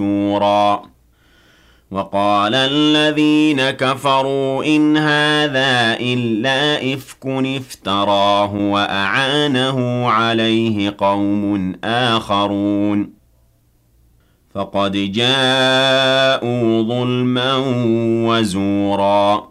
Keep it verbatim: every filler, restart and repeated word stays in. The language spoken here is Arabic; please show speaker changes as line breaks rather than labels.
زورا وقال الذين كفروا إن هذا إلا إفك افتراه وأعانه عليه قوم آخرون فقد جاءوا ظلما وزورا